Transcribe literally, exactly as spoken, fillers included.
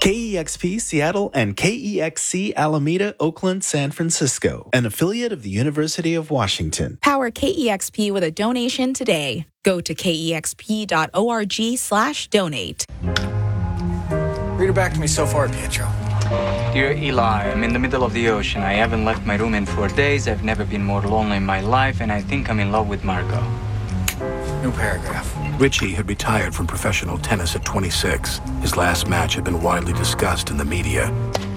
K E X P Seattle and K E X C Alameda, Oakland, San Francisco, an affiliate of the University of Washington. Power K E X P with a donation today. Go to kexp.org slash donate. Read it back to me so far, Pietro. Dear Eli, I'm in the middle of the ocean. I haven't left my room in four days. I've never been more lonely in my life, and I think I'm in love with Marco. New paragraph. Richie had retired from professional tennis at twenty-six. His last match had been widely discussed in the media.